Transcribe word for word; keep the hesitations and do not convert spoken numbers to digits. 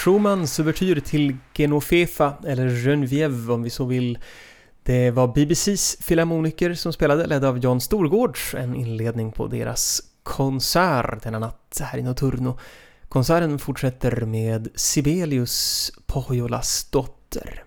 Schumanns ouvertyr till Genoveva, eller Geneviève om vi så vill. Det var B B C:s filharmoniker som spelade, ledda av Jan Storgårds, en inledning på deras konsert denna natt här i Notturno. Konserten fortsätter med Sibelius, Pohjolas dotter.